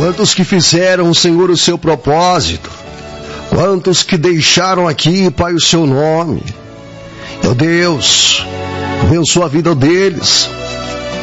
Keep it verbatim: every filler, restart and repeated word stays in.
Quantos que fizeram, Senhor, o seu propósito. Quantos que deixaram aqui, Pai, o seu nome. Meu Deus, abençoa a vida deles.